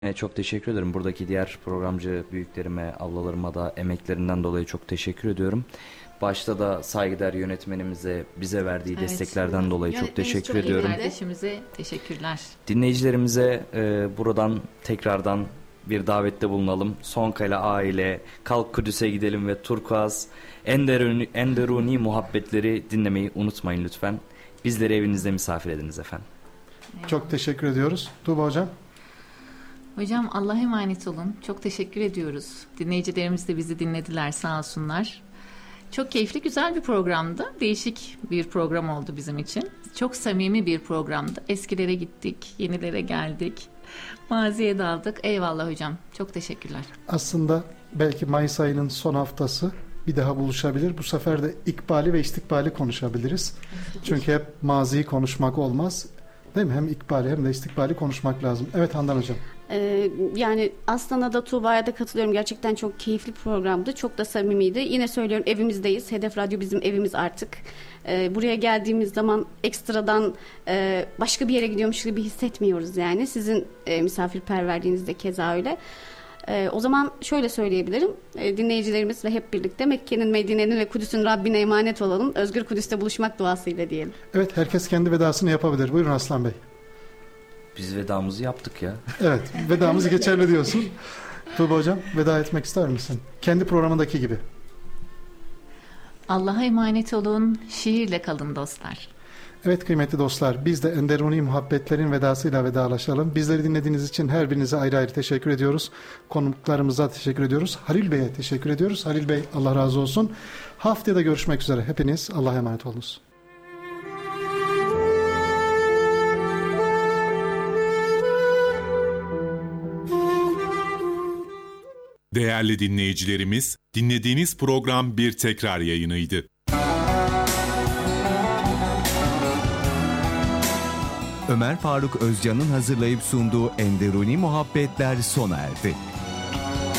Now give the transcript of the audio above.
Çok teşekkür ederim. Buradaki diğer programcı büyüklerime, ablalarıma da emeklerinden dolayı çok teşekkür ediyorum. Başta da saygıdeğer yönetmenimize bize verdiği Evet. desteklerden dolayı çok Yönetmenimiz teşekkür çok iyi ediyorum. kardeşimize teşekkürler. Dinleyicilerimize buradan tekrardan bir davette bulunalım. Sonkale aile, Kalk Kudüs'e gidelim ve Turkuaz, Enderuni muhabbetleri dinlemeyi unutmayın lütfen. Bizleri evinizde misafir ediniz efendim. Çok teşekkür ediyoruz. Tuğba Hocam. Hocam Allah'a emanet olun. Çok teşekkür ediyoruz. Dinleyicilerimiz de bizi dinlediler sağ olsunlar. Çok keyifli, güzel bir programdı. Değişik bir program oldu bizim için. Çok samimi bir programdı. Eskilere gittik, yenilere geldik. Maziye daldık. Eyvallah hocam. Çok teşekkürler. Aslında belki Mayıs ayının son haftası bir daha buluşabilir. Bu sefer de ikbali ve istikbali konuşabiliriz. Çünkü hep maziyi konuşmak olmaz. Değil mi? Hem ikbali hem de istikbali konuşmak lazım. Evet Handan Hocam. Yani Aslan'a da Tuğba'ya da katılıyorum. Gerçekten çok keyifli programdı. Çok da samimiydi. Yine söylüyorum, evimizdeyiz. Hedef Radyo bizim evimiz artık. Buraya geldiğimiz zaman ekstradan başka bir yere gidiyormuş gibi hissetmiyoruz yani. Sizin misafirperverliğiniz de keza öyle. O zaman şöyle söyleyebilirim. Dinleyicilerimiz ve hep birlikte Mekke'nin, Medine'nin ve Kudüs'ün Rabbine emanet olalım. Özgür Kudüs'te buluşmak duasıyla diyelim. Evet, herkes kendi vedasını yapabilir. Buyurun Aslan Bey. Biz vedamızı yaptık ya. Evet, vedamızı geçerli diyorsun. Tuğba Hocam, veda etmek ister misin? Kendi programındaki gibi. Allah'a emanet olun. Şiirle kalın dostlar. Evet kıymetli dostlar, biz de Enderuni muhabbetlerin vedasıyla vedalaşalım. Bizleri dinlediğiniz için her birinize ayrı ayrı teşekkür ediyoruz. Konuklarımıza teşekkür ediyoruz. Halil Bey'e teşekkür ediyoruz. Halil Bey Allah razı olsun. Haftaya da görüşmek üzere. Hepiniz Allah'a emanet olunuz. Değerli dinleyicilerimiz, dinlediğiniz program bir tekrar yayınıydı. Ömer Faruk Özcan'ın hazırlayıp sunduğu Enderuni Muhabbetler sona erdi.